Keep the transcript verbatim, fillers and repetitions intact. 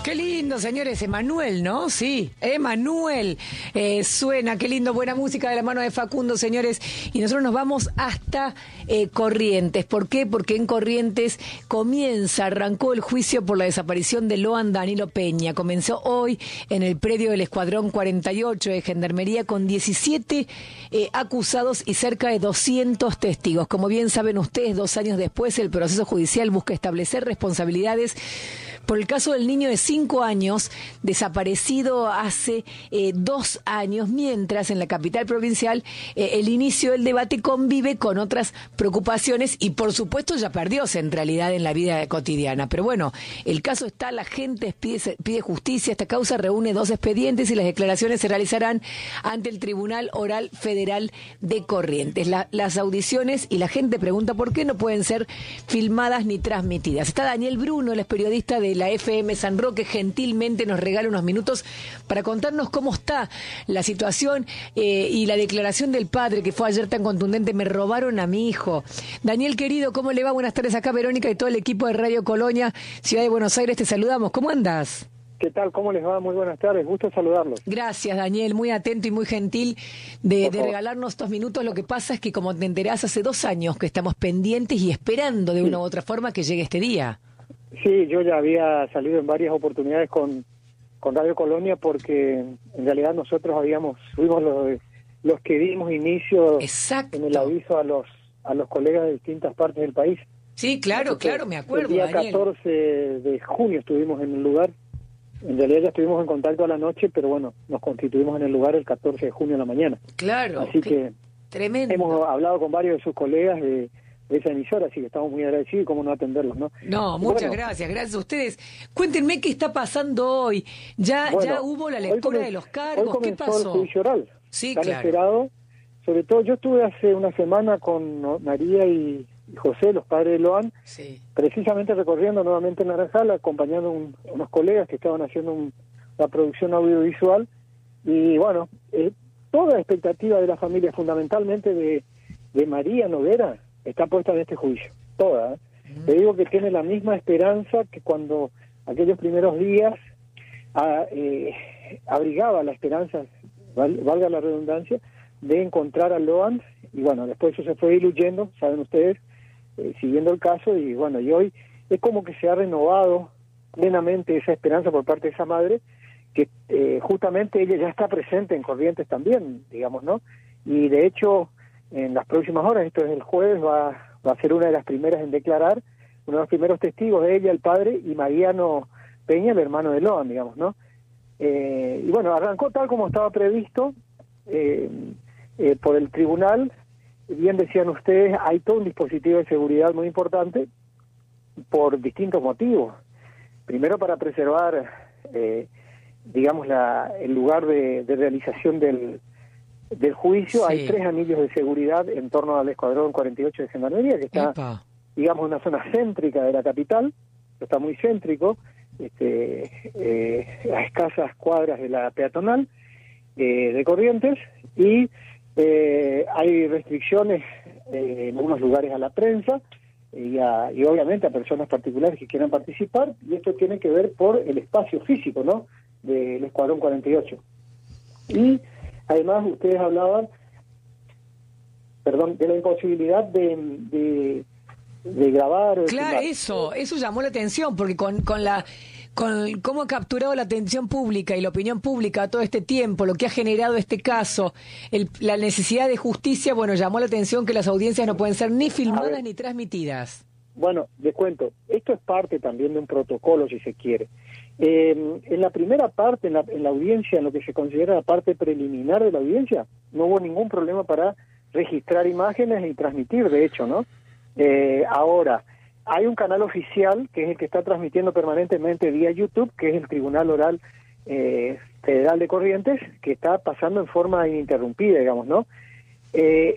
Qué lindo, señores, Emanuel, ¿no? Sí, Emanuel. Eh, suena, qué lindo, buena música de la mano de Facundo, señores. Y nosotros nos vamos hasta eh, Corrientes. ¿Por qué? Porque en Corrientes comienza, arrancó el juicio por la desaparición de Loan Danilo Peña. Comenzó hoy en el predio del Escuadrón cuarenta y ocho de Gendarmería con diecisiete eh, acusados y cerca de doscientos testigos. Como bien saben ustedes, dos años después el proceso judicial busca establecer responsabilidades por el caso del niño de cinco años, desaparecido hace eh, dos años, mientras en la capital provincial eh, el inicio del debate convive con otras preocupaciones y por supuesto ya perdió centralidad en la vida cotidiana. Pero bueno, el caso está, la gente pide, pide justicia, esta causa reúne dos expedientes y las declaraciones se realizarán ante el Tribunal Oral Federal de Corrientes. La, las audiciones y la gente pregunta por qué no pueden ser filmadas ni transmitidas. Está Daniel Bruno, el periodista de la F M San Roque, gentilmente nos regala unos minutos para contarnos cómo está la situación eh, y la declaración del padre que fue ayer tan contundente: me robaron a mi hijo. Daniel, querido, ¿cómo le va? Buenas tardes, acá Verónica y todo el equipo de Radio Colonia, Ciudad de Buenos Aires, te saludamos. ¿Cómo andas? ¿Qué tal? ¿Cómo les va? Muy buenas tardes, gusto saludarlos. Gracias, Daniel, muy atento y muy gentil de, de regalarnos estos minutos. Lo que pasa es que, como te enterás, hace dos años que estamos pendientes y esperando de una u otra forma que llegue este día. Sí, yo ya había salido en varias oportunidades con, con Radio Colonia porque en realidad nosotros habíamos, fuimos los, los que dimos inicio Exacto. en el aviso a los a los colegas de distintas partes del país. Sí, claro, Entonces, claro, me acuerdo, el día Daniel. catorce de junio estuvimos en el lugar. En realidad ya estuvimos en contacto a la noche, pero bueno, nos constituimos en el lugar el catorce de junio a la mañana. Claro. Así que tremendo. Hemos hablado con varios de sus colegas de, de esa emisora, así que estamos muy agradecidos y cómo no atenderlos, ¿no? No, muchas bueno, gracias, gracias a ustedes. Cuéntenme qué está pasando hoy. ¿Ya bueno, ya hubo la lectura comenzó, de los cargos? ¿Qué pasó? El juicio oral. Sí, Tan claro. esperado. Sobre todo, yo estuve hace una semana con María y, y José, los padres de Loan, sí. precisamente recorriendo nuevamente Naranjal, acompañando un, a unos colegas que estaban haciendo un, una producción audiovisual. Y bueno, eh, toda la expectativa de la familia, fundamentalmente de, de María Noguera, está puesta en este juicio, toda. ¿eh? Mm. Te digo que tiene la misma esperanza que cuando aquellos primeros días a, eh, abrigaba la esperanza, val, valga la redundancia, de encontrar a Loan, y bueno, después eso se fue diluyendo, saben ustedes, eh, siguiendo el caso, y bueno, y hoy es como que se ha renovado plenamente esa esperanza por parte de esa madre, que eh, justamente ella ya está presente en Corrientes también, digamos, ¿no? Y de hecho, en las próximas horas, esto es el jueves, va, va a ser una de las primeras en declarar, uno de los primeros testigos de ella, el padre, y Mariano Peña, el hermano de Loan, digamos, ¿no? Eh, y bueno, arrancó tal como estaba previsto, eh, eh, por el tribunal. Bien decían ustedes, hay todo un dispositivo de seguridad muy importante por distintos motivos. Primero, para preservar, eh, digamos, la, el lugar de, de realización del, del juicio. Sí. Hay tres anillos de seguridad en torno al Escuadrón cuarenta y ocho de Gendarmería, que está, Epa. digamos, en una zona céntrica de la capital, está muy céntrico, este, eh, a escasas cuadras de la peatonal eh, de Corrientes, y eh, hay restricciones eh, en algunos lugares a la prensa y, a, y obviamente a personas particulares que quieran participar, y esto tiene que ver por el espacio físico, ¿no?, del Escuadrón cuarenta y ocho. Y además ustedes hablaban, perdón, de la imposibilidad de, de, de grabar. Claro, eso, eso llamó la atención, porque con, con la con cómo ha capturado la atención pública y la opinión pública todo este tiempo, lo que ha generado este caso, el, la necesidad de justicia, bueno, llamó la atención que las audiencias no pueden ser ni filmadas ni transmitidas. Bueno, les cuento, esto es parte también de un protocolo, si se quiere. Eh, en la primera parte, en la, en la audiencia, en lo que se considera la parte preliminar de la audiencia, no hubo ningún problema para registrar imágenes y transmitir, de hecho, ¿no? Eh, ahora, hay un canal oficial, que es el que está transmitiendo permanentemente vía YouTube, que es el Tribunal Oral eh, Federal de Corrientes, que está pasando en forma ininterrumpida, digamos, ¿no? Eh,